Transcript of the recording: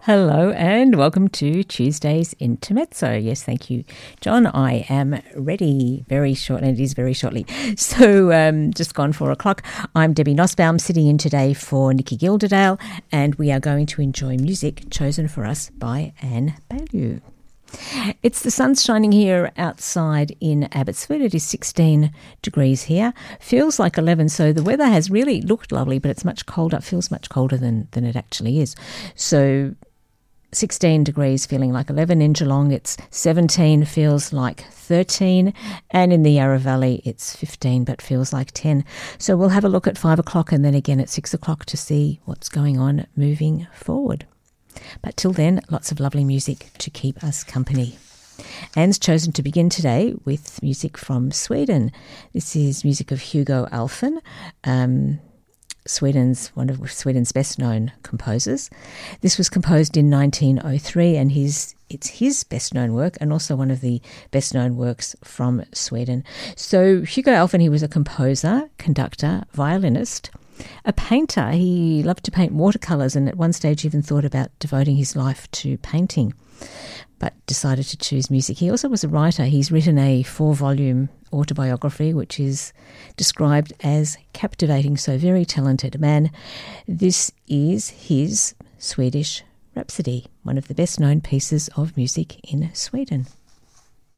Hello and welcome to Tuesday's Intermezzo. Yes, thank you, John. I am ready very shortly, and it is very shortly. So just gone 4 o'clock. I'm Debbie Nussbaum, sitting in today for Nikki Gilderdale, and we are going to enjoy music chosen for us by Anne Baillieu. It's the sun's shining here outside in Abbotsford. It is 16 degrees here. Feels like 11, so the weather has really looked lovely, but it's much colder. It feels much colder than it actually is. So 16 degrees, feeling like 11 in Geelong. It's 17, feels like 13. And in the Yarra Valley, it's 15, but feels like 10. So we'll have a look at 5 o'clock and then again at 6 o'clock to see what's going on moving forward. But till then, lots of lovely music to keep us company. Anne's chosen to begin today with music from Sweden. This is music of Hugo Alfvén, one of Sweden's best-known composers. This was composed in 1903, and it's his best-known work and also one of the best-known works from Sweden. So Hugo Alfvén, he was a composer, conductor, violinist, a painter. He loved to paint watercolours and at one stage even thought about devoting his life to painting, but decided to choose music. He also was a writer. He's written a 4-volume autobiography, which is described as captivating, so very talented man. This is his Swedish Rhapsody, one of the best-known pieces of music in Sweden.